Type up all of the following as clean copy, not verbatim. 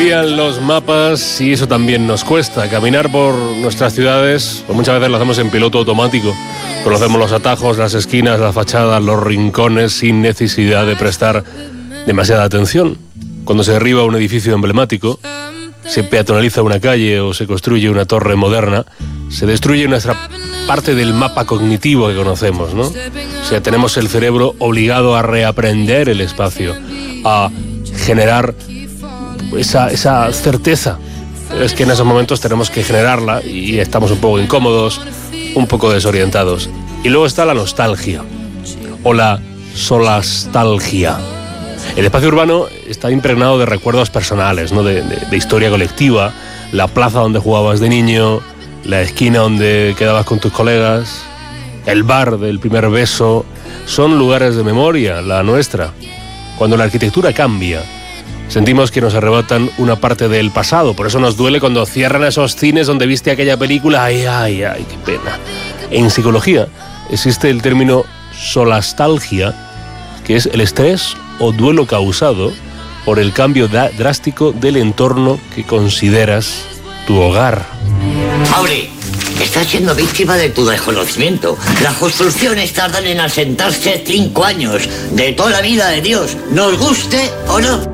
decían los mapas, y eso también nos cuesta. Caminar por nuestras ciudades, pues muchas veces lo hacemos en piloto automático. Conocemos los atajos, las esquinas, las fachadas, los rincones, sin necesidad de prestar demasiada atención. Cuando se derriba un edificio emblemático, se peatonaliza una calle o se construye una torre moderna, se destruye nuestra parte del mapa cognitivo que conocemos, ¿no? O sea, tenemos el cerebro obligado a reaprender el espacio, a generar esa certeza. Es que en esos momentos tenemos que generarla y estamos un poco incómodos, un poco desorientados. Y luego está la nostalgia o la solastalgia. El espacio urbano está impregnado de recuerdos personales, ¿no? de historia colectiva, la plaza donde jugabas de niño, la esquina donde quedabas con tus colegas, el bar del primer beso, son lugares de memoria, la nuestra. Cuando la arquitectura cambia, sentimos que nos arrebatan una parte del pasado, por eso nos duele cuando cierran esos cines donde viste aquella película, ay, qué pena. En psicología existe el término solastalgia, que es el estrés o duelo causado por el cambio drástico del entorno que consideras tu hogar. Mauri, estás siendo víctima de tu desconocimiento. Las construcciones tardan en asentarse 5 años, de toda la vida de Dios, nos guste o no.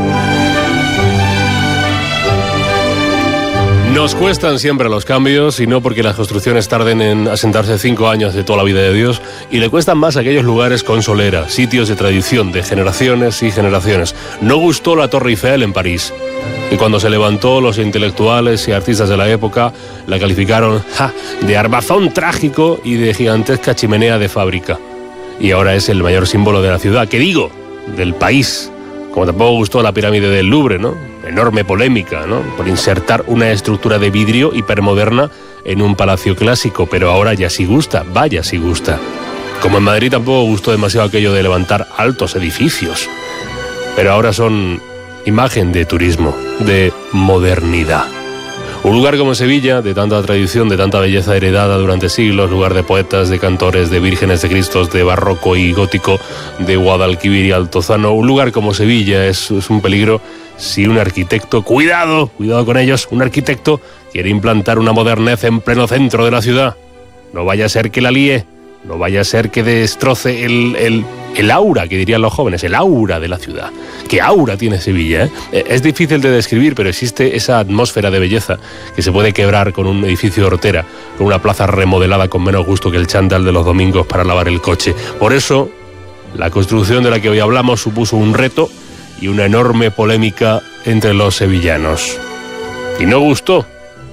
Nos cuestan siempre los cambios, y no porque las construcciones tarden en asentarse 5 años de toda la vida de Dios, y le cuestan más aquellos lugares con solera, sitios de tradición de generaciones y generaciones. No gustó la Torre Eiffel en París, y cuando se levantó, los intelectuales y artistas de la época la calificaron de armazón trágico y de gigantesca chimenea de fábrica. Y ahora es el mayor símbolo de la ciudad, ¿qué digo? Del país. Como tampoco gustó la pirámide del Louvre, ¿no? Enorme polémica, ¿no? Por insertar una estructura de vidrio hipermoderna en un palacio clásico, pero ahora ya sí gusta, vaya sí gusta. Como en Madrid tampoco gustó demasiado aquello de levantar altos edificios, pero ahora son imagen de turismo, de modernidad. Un lugar como Sevilla, de tanta tradición, de tanta belleza heredada durante siglos, lugar de poetas, de cantores, de vírgenes de Cristos, de barroco y gótico, de Guadalquivir y Altozano. Un lugar como Sevilla es un peligro si un arquitecto, cuidado con ellos, un arquitecto quiere implantar una modernez en pleno centro de la ciudad. No vaya a ser que la líe, no vaya a ser que destroce el aura, que dirían los jóvenes, el aura de la ciudad. ¿Qué aura tiene Sevilla? Es difícil de describir, pero existe esa atmósfera de belleza que se puede quebrar con un edificio de hortera, con una plaza remodelada con menos gusto que el chándal de los domingos para lavar el coche. Por eso, la construcción de la que hoy hablamos supuso un reto y una enorme polémica entre los sevillanos. Y no gustó.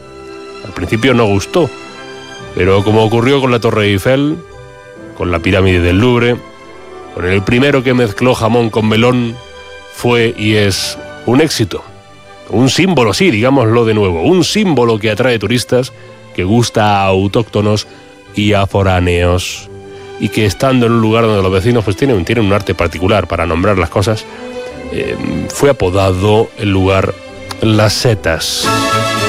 Al principio no gustó. Pero como ocurrió con la Torre Eiffel, con la pirámide del Louvre, con el primero que mezcló jamón con melón, fue y es un éxito. Un símbolo, sí, digámoslo de nuevo, un símbolo que atrae turistas, que gusta a autóctonos y a foráneos, y que estando en un lugar donde los vecinos pues tienen un arte particular para nombrar las cosas, fue apodado el lugar Las Setas.